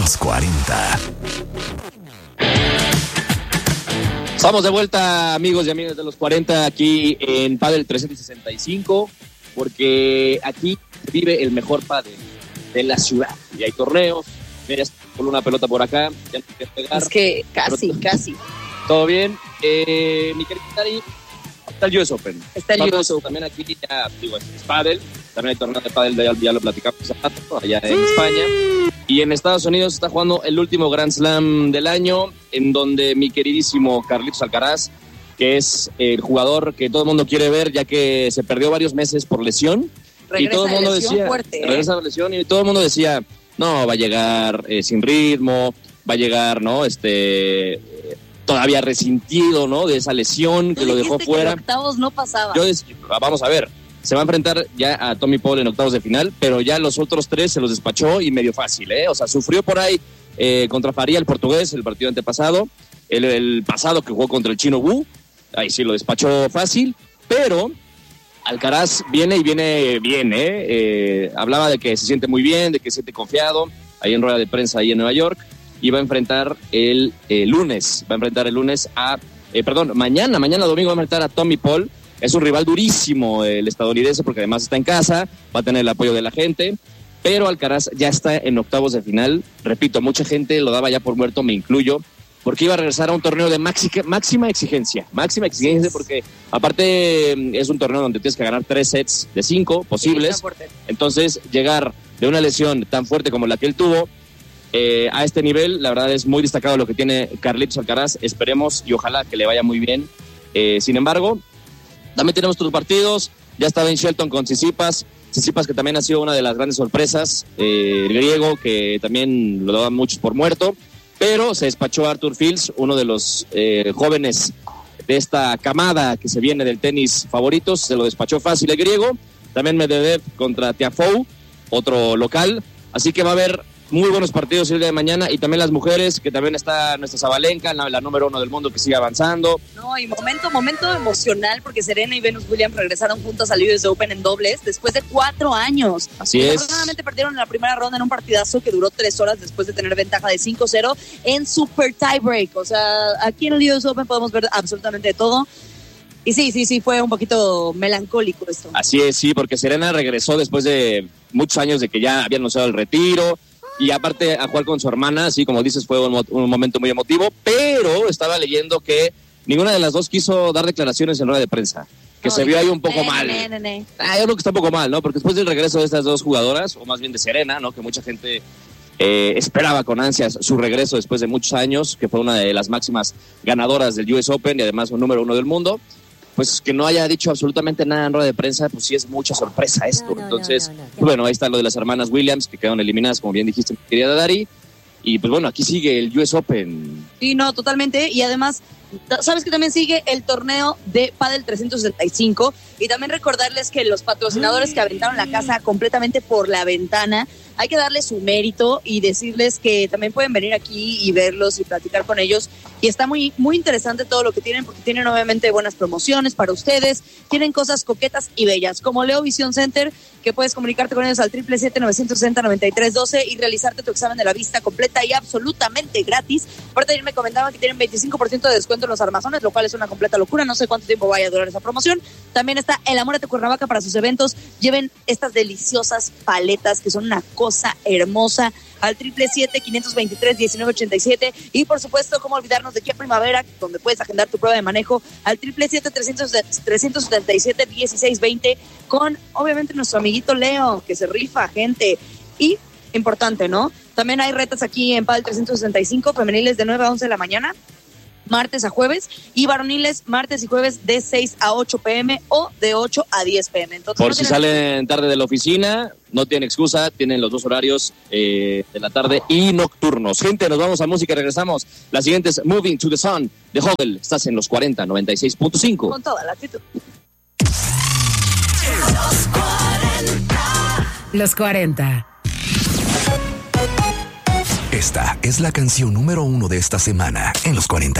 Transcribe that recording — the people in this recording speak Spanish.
Los 40. Estamos de vuelta, amigos y amigas de los 40, aquí en Padel 365, porque aquí se vive el mejor pádel de la ciudad. Y hay torneos, mira, con una pelota por acá, ya no quieres pegar. Es que casi. ¿Todo bien? Mi querida Dari, está el US Open. Está el US Open. También aquí ya, digo, es pádel, también hay torneo de pádel, ya lo platicamos allá en España. Y en Estados Unidos está jugando el último Grand Slam del año, en donde mi queridísimo Carlitos Alcaraz, que es el jugador que todo el mundo quiere ver, ya que se perdió varios meses por lesión. Regresa y todo el mundo de lesión decía, fuerte. Regresa de lesión y todo el mundo decía, no, va a llegar sin ritmo, va a llegar, ¿no? Todavía resentido, ¿no? De esa lesión que lo dejó fuera. Que en octavos no pasaba. Vamos a ver. Se va a enfrentar ya a Tommy Paul en octavos de final, pero ya los otros tres se los despachó y medio fácil, ¿eh? O sea, sufrió por ahí contra Faria, el portugués, el partido antepasado, el pasado que jugó contra el chino Wu, ahí sí lo despachó fácil, pero Alcaraz viene bien, ¿eh? Hablaba de que se siente muy bien, de que se siente confiado, ahí en rueda de prensa ahí en Nueva York, y va a enfrentar el lunes mañana domingo va a enfrentar a Tommy Paul. Es un rival durísimo el estadounidense porque además está en casa, va a tener el apoyo de la gente, pero Alcaraz ya está en octavos de final. Repito, mucha gente lo daba ya por muerto, me incluyo, porque iba a regresar a un torneo de máxima exigencia porque aparte es un torneo donde tienes que ganar 3 sets de 5 posibles. Entonces llegar de una lesión tan fuerte como la que él tuvo a este nivel, la verdad es muy destacado lo que tiene Carlitos Alcaraz. Esperemos y ojalá que le vaya muy bien. Sin embargo, también tenemos otros partidos. Ya está Ben Shelton con Tsitsipas que también ha sido una de las grandes sorpresas. El griego, que también lo daban muchos por muerto. Pero se despachó a Arthur Fils, uno de los jóvenes de esta camada que se viene del tenis favoritos. Se lo despachó fácil el griego. También Medvedev contra Tiafoe, otro local. Así que va a haber muy buenos partidos el día de mañana, y también las mujeres, que también está nuestra Sabalenka, la número 1 del mundo, que sigue avanzando. No, y momento emocional, porque Serena y Venus Williams regresaron juntas al US Open en dobles después de 4 años. Así es. Desafortunadamente perdieron en la primera ronda en un partidazo que duró 3 horas después de tener ventaja de 5-0 en super tiebreak. O sea, aquí en el US Open podemos ver absolutamente todo. Y sí, fue un poquito melancólico esto. Así es, sí, porque Serena regresó después de muchos años de que ya había anunciado el retiro. Y aparte a jugar con su hermana, así como dices, fue un momento muy emotivo, pero estaba leyendo que ninguna de las dos quiso dar declaraciones en rueda de prensa, que se vio ahí un poco mal. Yo creo que está un poco mal, ¿no? Porque después del regreso de estas dos jugadoras, o más bien de Serena, ¿no? Que mucha gente esperaba con ansias su regreso después de muchos años, que fue una de las máximas ganadoras del US Open y además un número 1 del mundo. Pues que no haya dicho absolutamente nada en rueda de prensa, pues sí es mucha sorpresa esto. Entonces, bueno, ahí está lo de las hermanas Williams, que quedaron eliminadas, como bien dijiste, mi querida Dari. Y pues bueno, aquí sigue el US Open. Sí, no, totalmente. Y además, ¿sabes que también sigue el torneo de Padel 365? Y también recordarles que los patrocinadores que aventaron la casa completamente por la ventana, hay que darles su mérito y decirles que también pueden venir aquí y verlos y platicar con ellos. Y está muy, muy interesante todo lo que tienen, porque tienen obviamente buenas promociones para ustedes, tienen cosas coquetas y bellas, como Leo Vision Center, que puedes comunicarte con ellos al 777-960-9312 y realizarte tu examen de la vista completa y absolutamente gratis. Aparte, ayer me comentaban que tienen 25% de descuento en los armazones, lo cual es una completa locura. No sé cuánto tiempo vaya a durar esa promoción. También está El Amórate Cuernavaca para sus eventos. Lleven estas deliciosas paletas que son una cosa hermosa al 777-523-1987. Y por supuesto, cómo olvidarnos de Kia Primavera, donde puedes agendar tu prueba de manejo al 777-377-1620 con obviamente nuestro amiguito Leo, que se rifa, gente. Y importante, ¿no? También hay retas aquí en Padel 365, femeniles de 9 a 11 de la mañana, martes a jueves, y varoniles martes y jueves de 6 a 8 p.m. o de 8 a 10 p.m. Entonces, por si salen tarde de la oficina, no tienen excusa, tienen los dos horarios de la tarde y nocturnos. Gente, nos vamos a música y regresamos. La siguiente es Moving to the Sun de Hodel. Estás en los 40, 96.5. Con toda la actitud. Los 40. Esta es la canción número 1 de esta semana en los 40.